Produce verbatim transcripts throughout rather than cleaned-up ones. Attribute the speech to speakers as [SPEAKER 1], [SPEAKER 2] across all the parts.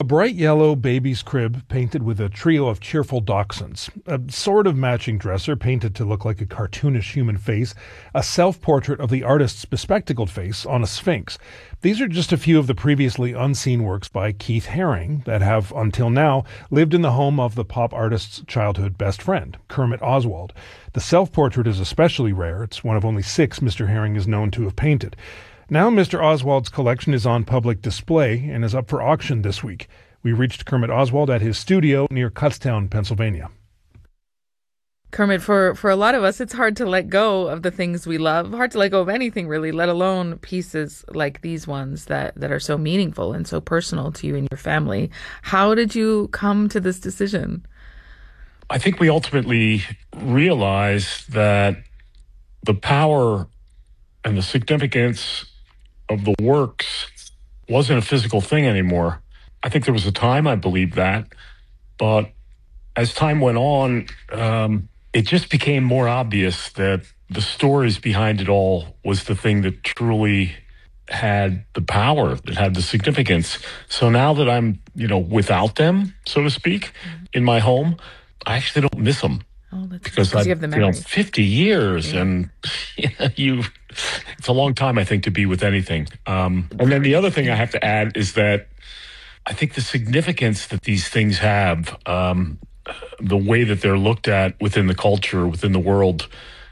[SPEAKER 1] A bright yellow baby's crib painted with a trio of cheerful dachshunds, a sort of matching dresser painted to look like a cartoonish human face, a self-portrait of the artist's bespectacled face on a sphinx. These are just a few of the previously unseen works by Keith Haring that have, until now, lived in the home of the pop artist's childhood best friend, Kermit Oswald. The self-portrait is especially rare. It's one of only six Mister Haring is known to have painted. Now Mister Oswald's collection is on public display and is up for auction this week. We reached Kermit Oswald at his studio near Kutztown, Pennsylvania.
[SPEAKER 2] Kermit, for, for a lot of us, it's hard to let go of the things we love, hard to let go of anything really, let alone pieces like these ones that, that are so meaningful and so personal to you and your family. How did you come to this decision?
[SPEAKER 3] I think we ultimately realized that the power and the significance of the works wasn't a physical thing anymore. I think there was a time I believed that, but as time went on, um, it just became more obvious that the stories behind it all was the thing that truly had the power, that had the significance. So now that I'm, you know, without them, so to speak, mm-hmm. in my home, I actually don't miss them.
[SPEAKER 2] Oh, that's
[SPEAKER 3] because I,
[SPEAKER 2] you have the memory.
[SPEAKER 3] You know, fifty years, yeah. and you, know, you, it's a long time, I think, to be with anything. Um, and then the other thing I have to add is that I think the significance that these things have, um, the way that they're looked at within the culture, within the world,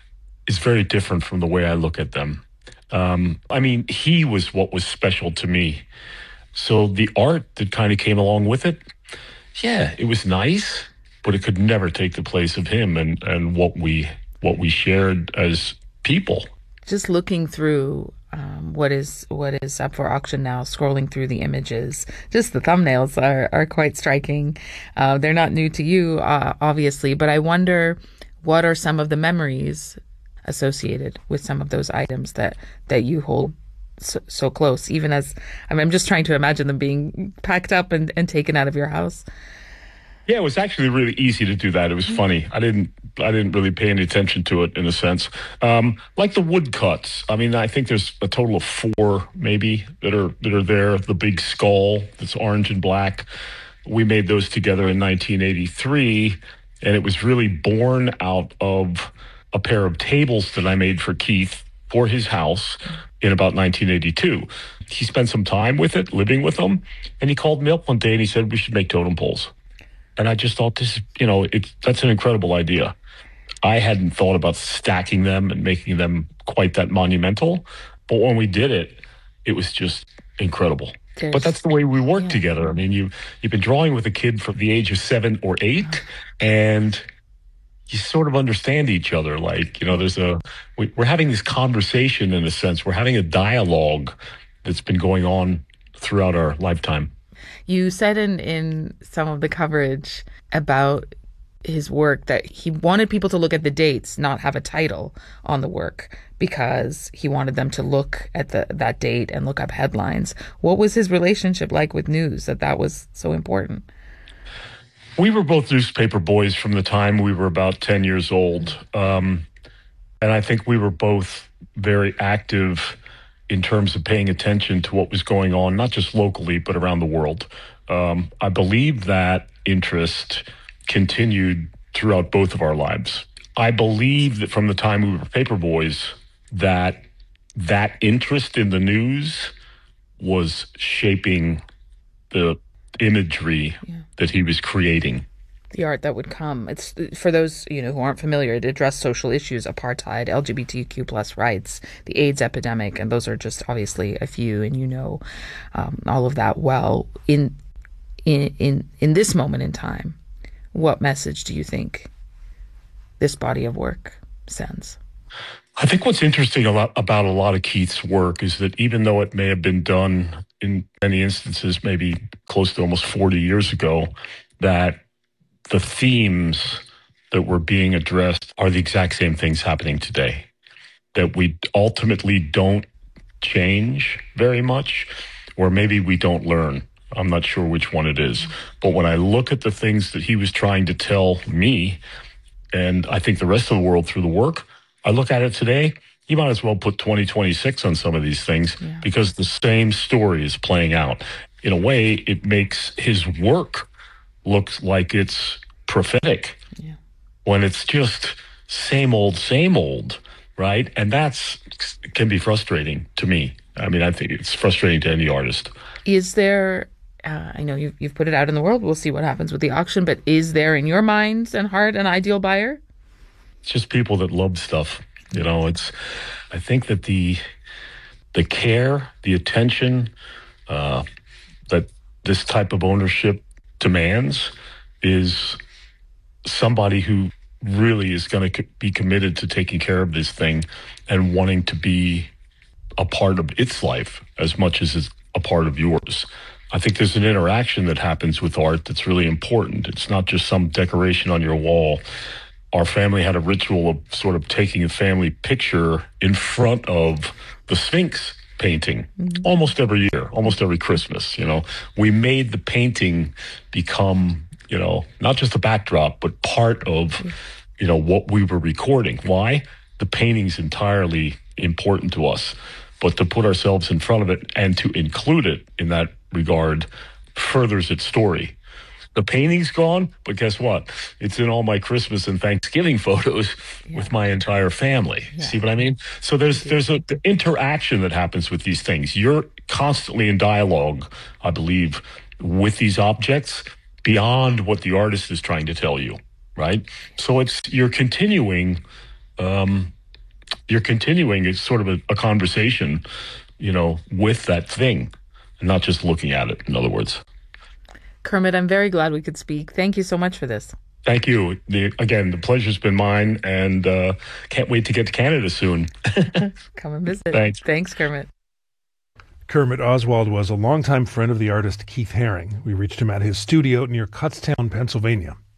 [SPEAKER 3] is very different from the way I look at them. Um, I mean, he was what was special to me. So the art that kind of came along with it, yeah, it was nice, but it could never take the place of him and, and what we what we shared as people.
[SPEAKER 2] Just looking through um, what is what is up for auction now, scrolling through the images, just the thumbnails are, are quite striking. Uh, they're not new to you, uh, obviously, but I wonder what are some of the memories associated with some of those items that, that you hold so, so close, even as, I mean, I'm just trying to imagine them being packed up and, and taken out of your house.
[SPEAKER 3] Yeah, it was actually really easy to do that. It was funny. I didn't I didn't really pay any attention to it in a sense. Um, like the woodcuts. I mean, I think there's a total of four maybe that are that are there. The big skull that's orange and black. We made those together in nineteen eighty-three, and it was really born out of a pair of tables that I made for Keith for his house in about nineteen eighty-two. He spent some time with it, living with them, and he called me up one day and he said, we should make totem poles. And I just thought, this, you know, it's, that's an incredible idea. I hadn't thought about stacking them and making them quite that monumental. But when we did it, it was just incredible. There's, but that's the way we work yeah. together. I mean, you, you've been drawing with a kid from the age of seven or eight, and you sort of understand each other. Like, you know, there's a, we, we're having this conversation in a sense. We're having a dialogue that's been going on throughout our lifetime.
[SPEAKER 2] You said in, in some of the coverage about his work that he wanted people to look at the dates, not have a title on the work, because he wanted them to look at the that date and look up headlines. What was his relationship like with news, that that was so important?
[SPEAKER 3] We were both newspaper boys from the time we were about ten years old. Um, and I think we were both very active in terms of paying attention to what was going on, not just locally, but around the world. Um, I believe that interest continued throughout both of our lives. I believe that from the time we were paper boys, that that interest in the news was shaping the imagery yeah. that he was creating.
[SPEAKER 2] The art that would come. It's for those, you know, who aren't familiar, it addressed social issues, apartheid, L G B T Q plus rights, the AIDS epidemic, and those are just obviously a few, and you know um, all of that well. In in in in this moment in time, what message do you think this body of work sends?
[SPEAKER 3] I think what's interesting a lot about a lot of Keith's work is that even though it may have been done in many instances, maybe close to almost forty years ago, that the themes that were being addressed are the exact same things happening today, that we ultimately don't change very much, or maybe we don't learn. I'm not sure which one it is. But when I look at the things that he was trying to tell me, and I think the rest of the world through the work, I look at it today, you might as well put twenty twenty-six on some of these things yeah. because the same story is playing out. in a way, it makes his work look like it's prophetic
[SPEAKER 2] yeah.
[SPEAKER 3] when it's just same old, same old, right? And that's can be frustrating to me. I mean, I think it's frustrating to any artist.
[SPEAKER 2] Is there, uh, I know you've, you've put it out in the world, we'll see what happens with the auction, but is there in your mind and heart an ideal buyer?
[SPEAKER 3] It's just people that love stuff. You know, it's, I think that the, the care, the attention uh, that this type of ownership demands is somebody who really is going to be committed to taking care of this thing and wanting to be a part of its life as much as it's a part of yours. I think there's an interaction that happens with art that's really important. It's not just some decoration on your wall. Our family had a ritual of sort of taking a family picture in front of the Sphinx painting mm-hmm. almost every year, almost every Christmas. You know, we made the painting become, you know, not just a backdrop, but part of, you know, what we were recording. Why? The painting's entirely important to us, but to put ourselves in front of it and to include it in that regard furthers its story. The painting's gone, but guess what? It's in all my Christmas and Thanksgiving photos yeah. with my entire family. Yeah. See what I mean? So there's there's a the interaction that happens with these things. You're constantly in dialogue, I believe, with these objects beyond what the artist is trying to tell you, right? So it's you're continuing, um, you're continuing. It's sort of a, a conversation, you know, with that thing, and not just looking at it. In other words.
[SPEAKER 2] Kermit, I'm very glad we could speak. Thank you so much for this.
[SPEAKER 3] Thank you. The, again, the pleasure's been mine, and uh, can't wait to get to Canada soon.
[SPEAKER 2] Come and visit.
[SPEAKER 3] Thanks.
[SPEAKER 2] Thanks, Kermit.
[SPEAKER 1] Kermit Oswald was a longtime friend of the artist Keith Haring. We reached him at his studio near Kutztown, Pennsylvania.